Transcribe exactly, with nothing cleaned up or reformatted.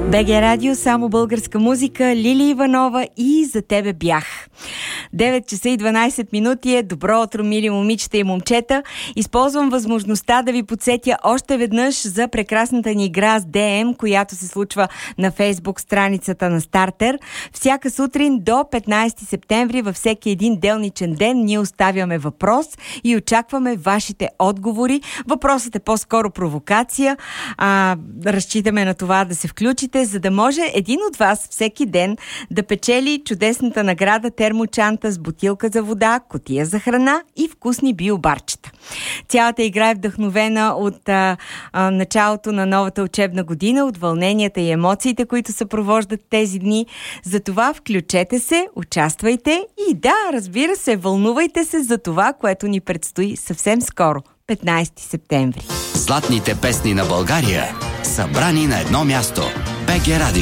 БГ Радио, само българска музика, Лили Иванова и За тебе бях. девет часа и дванайсет минути е. Добро утро, мили момичета и момчета. Използвам възможността да ви подсетя още веднъж за прекрасната ни игра с ДМ, която се случва на Фейсбук страницата на Стартер. Всяка сутрин до петнайсети септември, във всеки един делничен ден, ние оставяме въпрос и очакваме вашите отговори. Въпросът е по-скоро провокация. А, разчитаме на това да се включите, за да може един от вас всеки ден да печели чудесната награда термочанта с бутилка за вода, кутия за храна и вкусни биобарчета. Цялата игра е вдъхновена от а, а, началото на новата учебна година, от вълненията и емоциите, които съпровождат тези дни. Затова включете се, участвайте и да, разбира се, вълнувайте се за това, което ни предстои съвсем скоро, петнайсети септември. Златните песни на България, събрани на едно място. БГ Радио.